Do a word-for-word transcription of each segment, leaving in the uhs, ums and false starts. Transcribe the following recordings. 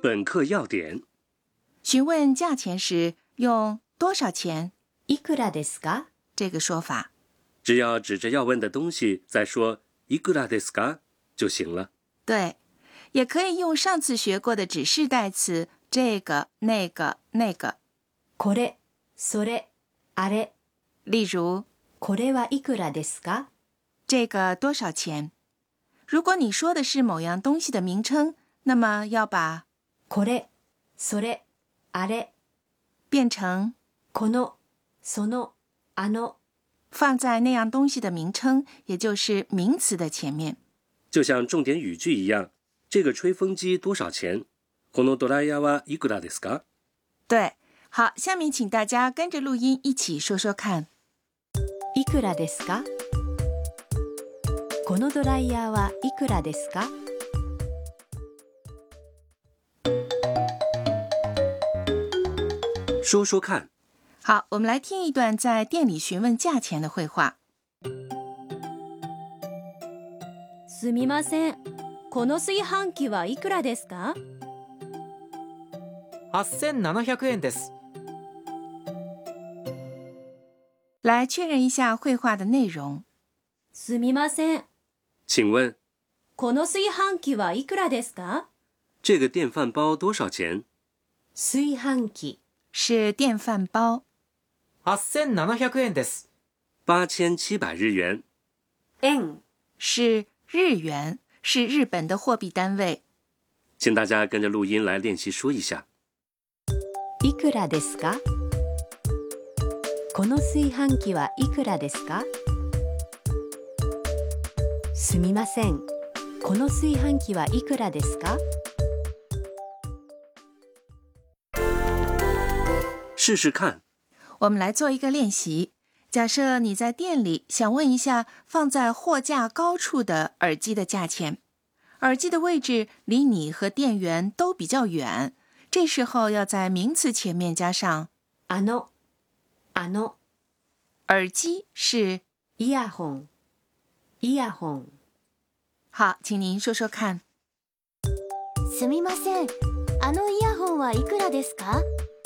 本课要点： 询问价钱时用多少钱いくらですか这个说法。 只要指着要问的东西再说いくらですか就行了。 对，也可以用上次学过的指示代词这个、那个、那个。 これ、それ、あれ。 例如， これはいくらですか？ 这个多少钱？如果你说的是某样东西的名称，那么要把これ、それ、あれ变成この、その、あの。 放在那样东西的名称，也就是名词的前面。 就像重点语句一样，这个吹风机多少钱？このドライヤーはいくらですか？ 对，好，下面请大家跟着录音一起说说看。 いくらですか？このドライヤーはいくらですか？ 说说看。 好，我们来听一段在店里询问价钱的会话。 すみません。この炊飯器はいくらですか？ はっせんななひゃくえんです。 来确认一下会话的内容。 すみません。 请问この炊飯器はいくらですか？ 这个电饭煲多少钱？ 炊飯器是电饭煲。 はっせんななひゃくえんです。 八千七百日元。 円是日元，是日本的货币单位。 请大家跟着录音来练习说一下。 いくらですか？この炊飯器はいくらですか？すみません。この炊飯器はいくらですか？ 试试看。 我们来做一个练习。假设你在店里想问一下放在货架高处的耳机的价钱，耳机的位置离你和店员都比较远，这时候要在名词前面加上あの、あの。 耳机是イヤホン、イヤホン。 好，请您说说看。 すみません。あのイヤホンはいくらですか？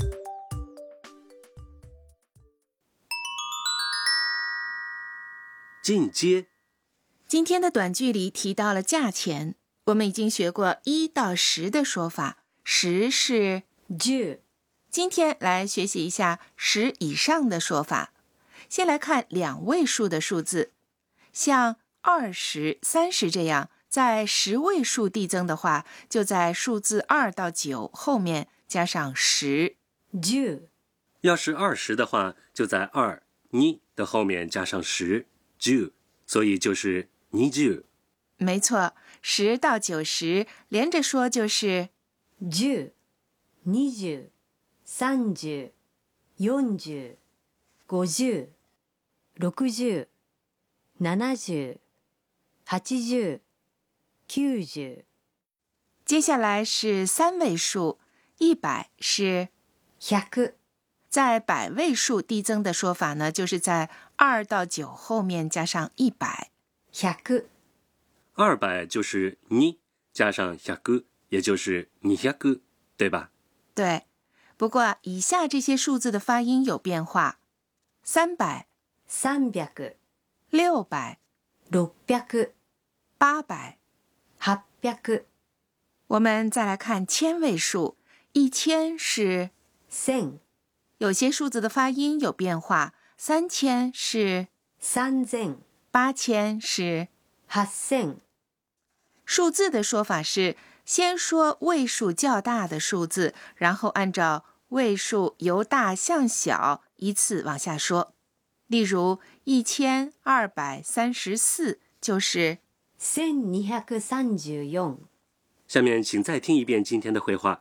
进阶。 今天的短句里提到了价钱，我们已经学过一到十的说法，十是十。 今天来学习一下十以上的说法。先来看两位数的数字，像二十、三十这样，在十位数递增的话，就在数字二到九后面加上十。 十。 要是二十的话，就在二、二的后面加上十。十，所以就是二十。 没错，十到九十连着说就是十、二十、三十、四十、五十、六十、七十、八十、九十。 接下来是三位数，一百是百。 在百位数递增的说法呢，就是在二到九后面加上一百。 百。 二百就是二加上百，也就是二百，对吧？ 对。不过以下这些数字的发音有变化：三百、 三百、 六百、 六百、 八百、 八百。 我们再来看千位数，一千是千。 有些数字的发音有变化，三千是三千， 八千是八千。 数字的说法是先说位数较大的数字，然后按照位数由大向小依次往下说。例如一千二百三十四就是千二百三十四。 下面请再听一遍今天的会话。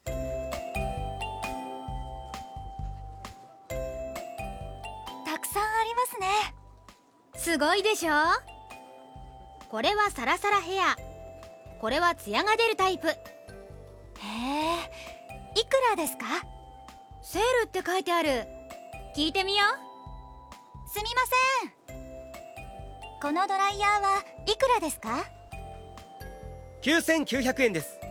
たくさんありますね。すごいでしょ？これはサラサラヘア。これはツヤが出るタイプ。へえ、いくらですか？セールって書いてある。聞いてみよう。すみません。このドライヤーはいくらですか？ きゅうせんきゅうひゃくえんです。